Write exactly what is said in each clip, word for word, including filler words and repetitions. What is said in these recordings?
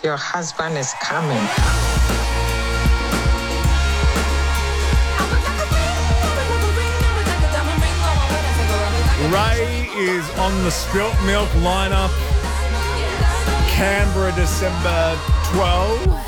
your husband is coming. Ray is on the Spilt Milk lineup. Canberra, December twelfth.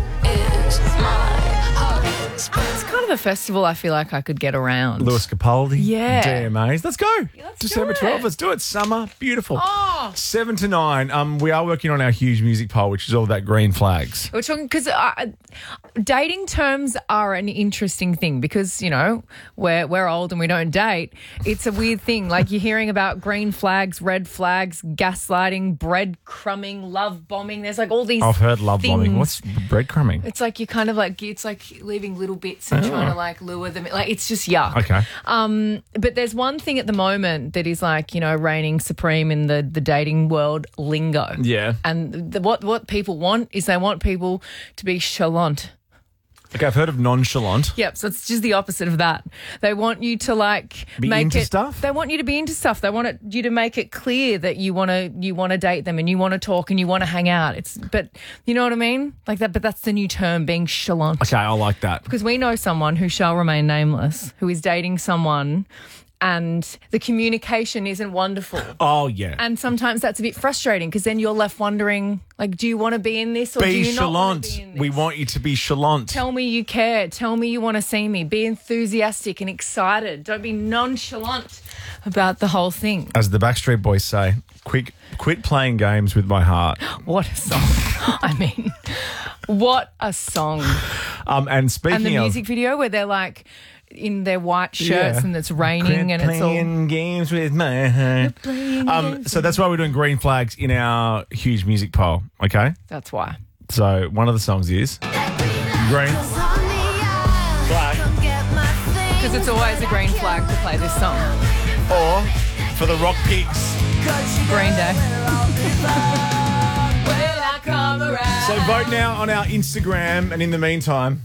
It's kind of a festival I feel like I could get around. Lewis Capaldi. Yeah. D M As. Let's go. Yeah, let's December do it. twelfth. Let's do it. Summer. Beautiful. Oh. Seven to nine. Um, we are working on our huge music poll, which is all about green flags. We're talking because uh, dating terms are an interesting thing because, you know, we're, we're old and we don't date. It's a weird thing. Like you're hearing about green flags, red flags, gaslighting, breadcrumbing, love bombing. There's like all these I've heard love things. bombing. What's breadcrumbing? It's like you kind of like, it's like leaving little bits and trying to like lure them. Like it's just yuck. Okay. Um, but there's one thing at the moment that is like, you know, reigning supreme in the, the dating world, lingo. Yeah. And the, what, what people want is they want people to be chalant. Okay, I've heard of nonchalant. Yep, so it's just the opposite of that. They want you to like Be make into it, stuff? They want you to be into stuff. They want it, you to make it clear that you want to you want to date them and you want to talk and you want to hang out. It's but you know what I mean? Like that but that's the new term, being chalant. Okay, I like that. Because we know someone who shall remain nameless who is dating someone and the communication isn't wonderful. Oh, yeah. And sometimes that's a bit frustrating because then you're left wondering, like, do you want to be in this or do Be you not want to chalant. be in this? We want you to be chalant. Tell me you care. Tell me you want to see me. Be enthusiastic and excited. Don't be nonchalant about the whole thing. As the Backstreet Boys say, quick, quit playing games with my heart. What a song. I mean, what a song. Um, and speaking And the of music video where they're like in their white shirts Yeah. and it's raining Quit and it's all... playing games with my heart. playing Um, games so that's why we're doing green flags in our huge music poll. Okay. That's why. So one of the songs is green flag, Because it's always a green flag to play this song. or for the Rock Pigs. Green Day. Will I come around? So vote now on our Instagram, and in the meantime,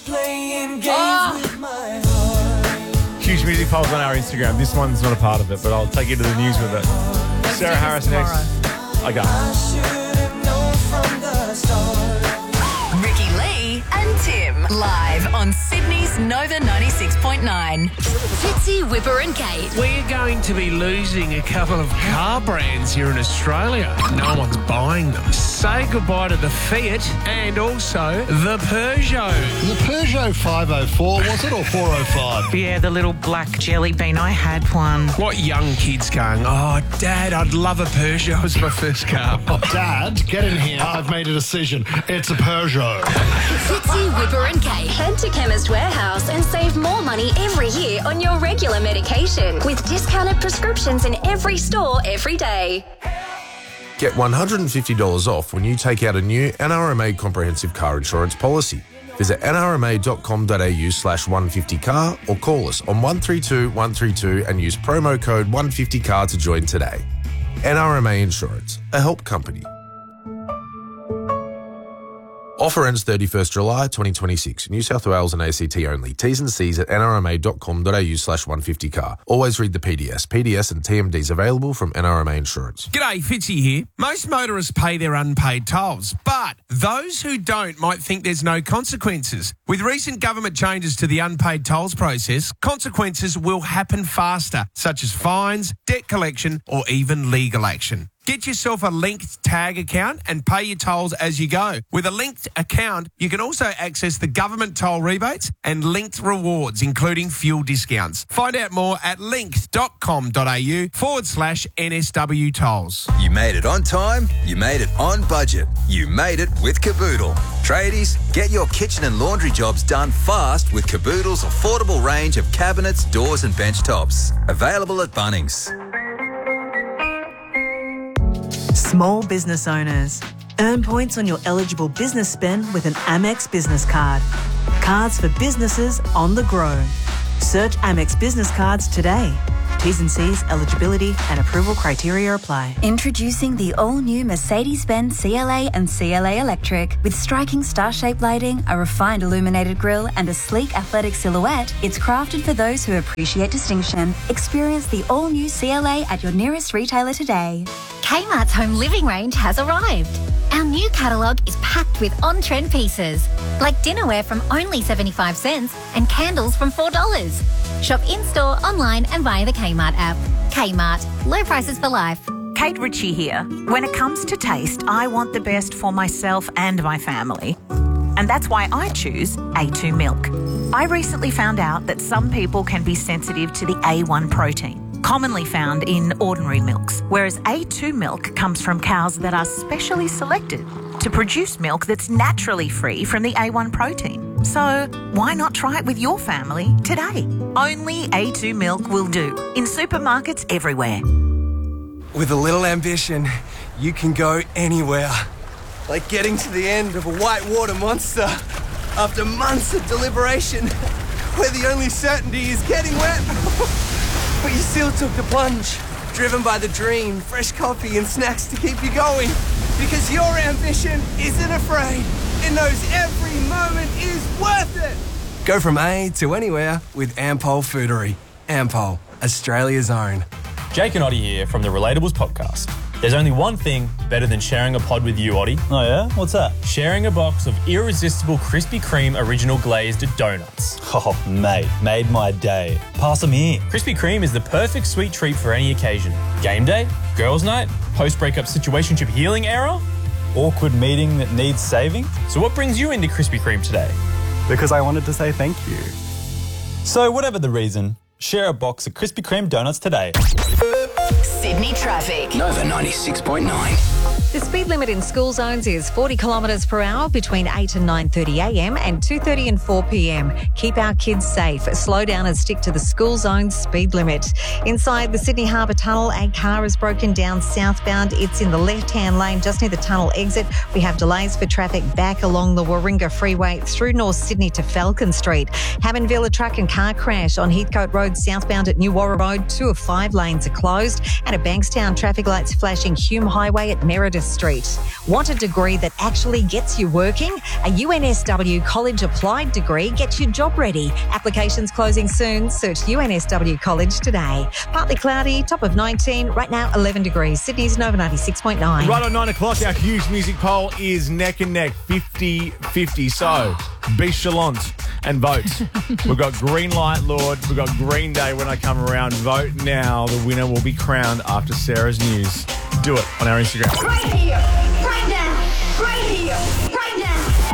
Oh, huge music polls on our Instagram. This one's not a part of it, but I'll take you to the news with it. Sarah do Harris this next. I got Ricky Lee and Tim. Live on Sydney's Nova ninety-six point nine. Fitzy, Whipper and Kate. We're going to be losing a couple of car brands here in Australia. No one's buying them. Say goodbye to the Fiat and also the Peugeot. The Peugeot five oh four, was it, or four oh five? Yeah, the little black jelly bean. I had one. What young kids going, oh, Dad, I'd love a Peugeot as my first car. Dad, get in here. I've made a decision. It's a Peugeot. Fitzy, Whipper and Kate. Head to Chemist Warehouse and save more money every year on your regular medication with discounted prescriptions in every store every day. Get one hundred fifty dollars off when you take out a new N R M A comprehensive car insurance policy. Visit nrma.com.au slash 150car or call us on one three two one three two and use promo code one fifty car to join today. N R M A Insurance, a help company. Offer ends thirty-first July twenty twenty-six. New South Wales and A C T only. T's and C's at nrma.com.au slash 150car. Always read the P D S. P D S and T M Ds available from N R M A Insurance. G'day, Fitzy here. Most motorists pay their unpaid tolls, but those who don't might think there's no consequences. With recent government changes to the unpaid tolls process, consequences will happen faster, such as fines, debt collection, or even legal action. Get yourself a linked tag account and pay your tolls as you go. With a linked account, you can also access the government toll rebates and linked rewards, including fuel discounts. Find out more at linked.com.au forward slash NSW tolls. You made it on time, you made it on budget, you made it with Caboodle. Tradies, get your kitchen and laundry jobs done fast with Caboodle's affordable range of cabinets, doors and bench tops. Available at Bunnings. Small business owners. Earn points on your eligible business spend with an Amex business card. Cards for businesses on the grow. Search Amex Business Cards today. T's and C's, eligibility and approval criteria apply. Introducing the all-new Mercedes-Benz C L A and C L A Electric. With striking star-shaped lighting, a refined illuminated grille and a sleek athletic silhouette, it's crafted for those who appreciate distinction. Experience the all-new C L A at your nearest retailer today. Kmart's home living range has arrived. Our new catalogue is packed with on-trend pieces, like dinnerware from only seventy-five cents and candles from four dollars. Shop in-store, online and via the Kmart app. Kmart, low prices for life. Kate Ritchie here. When it comes to taste, I want the best for myself and my family. And that's why I choose A two milk. I recently found out that some people can be sensitive to the A one protein, commonly found in ordinary milks, whereas A two milk comes from cows that are specially selected to produce milk that's naturally free from the A one protein. So why not try it with your family today? Only A two milk will do, in supermarkets everywhere. With a little ambition, you can go anywhere. Like getting to the end of a whitewater monster after months of deliberation, where the only certainty is getting wet. But you still took the plunge, driven by the dream, fresh coffee and snacks to keep you going. Because your ambition isn't afraid. It knows every moment is worth it. Go from A to anywhere with Ampol Foodery. Ampol, Australia's own. Jake and Oddie here from the Relatables podcast. There's only one thing better than sharing a pod with you, Oddie. Oh yeah? What's that? Sharing a box of irresistible Krispy Kreme original glazed donuts. Oh, mate, made my day. Pass them here. Krispy Kreme is the perfect sweet treat for any occasion. Game day, girls' night, post-breakup situationship healing era, awkward meeting that needs saving. So what brings you into Krispy Kreme today? Because I wanted to say thank you. So whatever the reason, share a box of Krispy Kreme donuts today. Sydney traffic. Nova ninety-six point nine. The speed limit in school zones is forty kilometres per hour between eight and nine thirty a m and two thirty and four p m. Keep our kids safe. Slow down and stick to the school zone speed limit. Inside the Sydney Harbour Tunnel, a car is broken down southbound. It's in the left-hand lane just near the tunnel exit. We have delays for traffic back along the Warringah Freeway through North Sydney to Falcon Street. Hammondville, a truck and car crash on Heathcote Road southbound at New Warra Road. Two of five lanes are closed. And at Bankstown, traffic lights flashing Hume Highway at Meredith Street. Want a degree that actually gets you working? A U N S W College Applied degree gets you job ready. Applications closing soon. Search U N S W College today. Partly cloudy, top of nineteen. Right now, eleven degrees. Sydney's Nova ninety-six point nine. Right on nine o'clock, our Hughes music poll is neck and neck, fifty fifty. So, be chalant and vote. We've got Green Light Lord. We've got Green Day when I come around. Vote now. The winner will be crowned after Sarah's news. Do it on our Instagram. Right here, right now, right here, right now.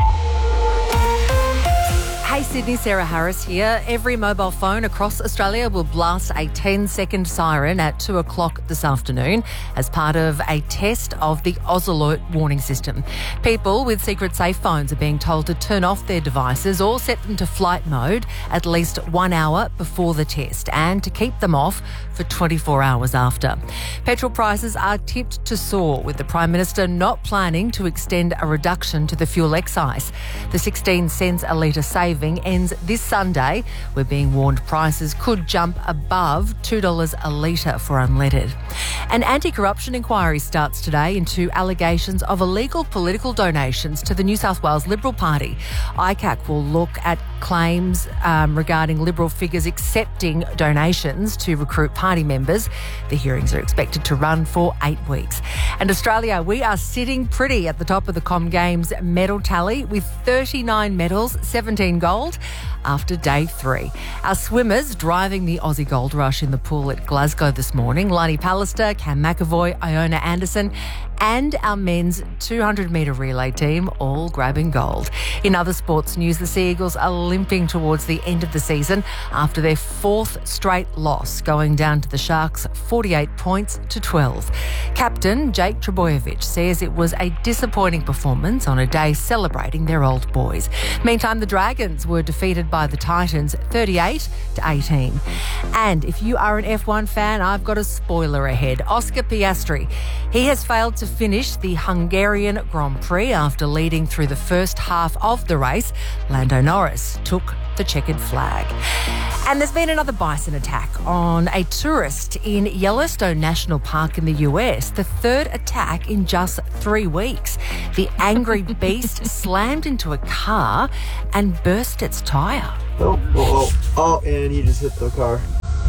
Hey Sydney, Sarah Harris here. Every mobile phone across Australia will blast a ten second siren at two o'clock this afternoon as part of a test of the Oz Alert warning system. People with Secret Safe phones are being told to turn off their devices or set them to flight mode at least one hour before the test and to keep them off for twenty-four hours after. Petrol prices are tipped to soar, with the Prime Minister not planning to extend a reduction to the fuel excise. The sixteen cents a litre saving ends this Sunday. We're being warned prices could jump above two dollars a litre for unleaded. An anti-corruption inquiry starts today into allegations of illegal political donations to the New South Wales Liberal Party. I C A C will look at claims um, regarding Liberal figures accepting donations to recruit party members. The hearings are expected to run for eight weeks. And Australia, we are sitting pretty at the top of the Com Games medal tally with thirty-nine medals, seventeen gold after day three. Our swimmers driving the Aussie gold rush in the pool at Glasgow this morning. Lani Pallister, Cam McAvoy, Iona Anderson and our men's two hundred metre relay team all grabbing gold. In other sports news, the Sea Eagles are limping towards the end of the season after their fourth straight loss, going down to the Sharks forty-eight points to twelve. Captain Jake Trbojevic says it was a disappointing performance on a day celebrating their old boys. Meantime, the Dragons were defeated by the Titans thirty-eight to eighteen. And if you are an F one fan, I've got a spoiler ahead. Oscar Piastri, he has failed to finish the Hungarian Grand Prix after leading through the first half of the race. Lando Norris took the checkered flag. And there's been another bison attack on a tourist in Yellowstone National Park in the U S, the third attack in just three weeks. The angry beast slammed into a car and burst its tyre. Oh, oh, oh, oh, and he just hit the car.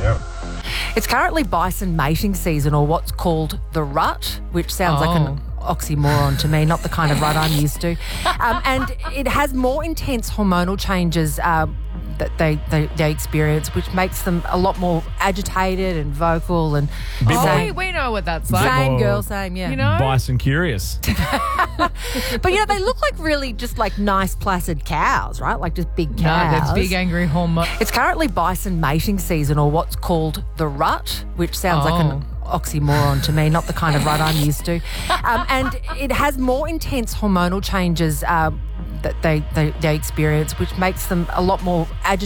Yeah. It's currently bison mating season, or what's called the rut, which sounds like an oxymoron to me, not the kind of rut I'm used to. Um, and it has more intense hormonal changes um, that they, they, they experience, which makes them a lot more agitated and vocal. And Oh, we, we know what that's like. Same girl, same, yeah. You know? Bison curious. But, you know, they look like really just like nice, placid cows, right? Like just big No, cows. that's big, angry hormone. It's currently bison mating season, or what's called the rut, which sounds like an oxymoron to me, not the kind of rut I'm used to. Um, and it has more intense hormonal changes um, that they, they, they experience, which makes them a lot more agitated